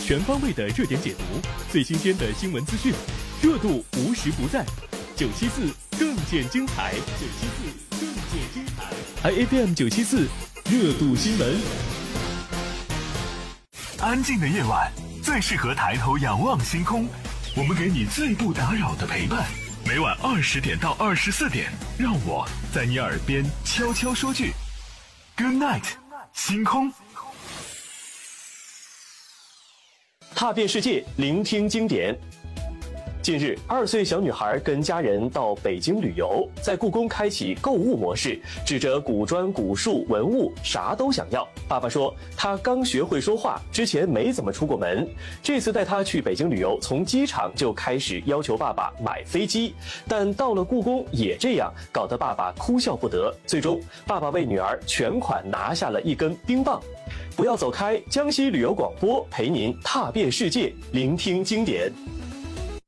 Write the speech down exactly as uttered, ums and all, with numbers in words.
全方位的热点解读，最新鲜的新闻资讯，热度无时不在。九七四更见精彩，九七四更见精彩。I F M 九七四热度新闻。 安静的夜晚最适合抬头仰望星空，我们给你最不打扰的陪伴。每晚二十点到二十四点，让我在你耳边悄悄说句 Good night， 星空。 踏遍世界，聆听经典。近日，二岁小女孩跟家人到北京旅游，在故宫开启购物模式，指着古砖、古树、文物，啥都想要。爸爸说，他刚学会说话，之前没怎么出过门。这次带他去北京旅游，从机场就开始要求爸爸买飞机，但到了故宫也这样，搞得爸爸哭笑不得。最终，爸爸为女儿全款拿下了一根冰棒。不要走开，江西旅游广播陪您踏遍世界，聆听经典。